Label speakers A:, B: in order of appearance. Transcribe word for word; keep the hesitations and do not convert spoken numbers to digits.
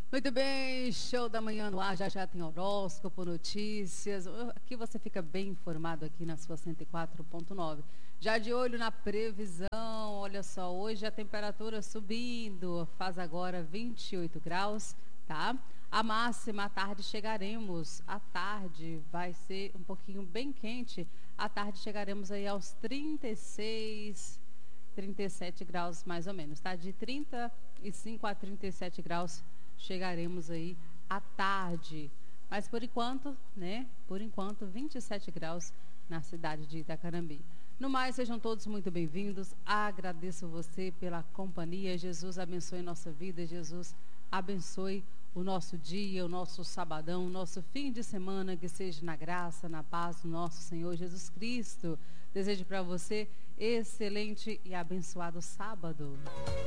A: Muito bem, show da manhã no ar, já já tem horóscopo, notícias, aqui você fica bem informado aqui na sua cento e quatro ponto nove. Já de olho na previsão, olha só, hoje a temperatura subindo, faz agora vinte e oito graus, tá? A máxima, à tarde chegaremos, à tarde vai ser um pouquinho bem quente, à tarde chegaremos aí aos trinta e seis, trinta e sete graus mais ou menos, tá? De trinta e cinco a trinta e sete graus chegaremos aí à tarde. Mas por enquanto, né? Por enquanto, vinte e sete graus na cidade de Itacarambi. No mais, sejam todos muito bem-vindos. Agradeço você pela companhia. Jesus abençoe nossa vida. Jesus abençoe o nosso dia, o nosso sabadão, o nosso fim de semana, que seja na graça, na paz do nosso Senhor Jesus Cristo. Desejo para você excelente e abençoado sábado.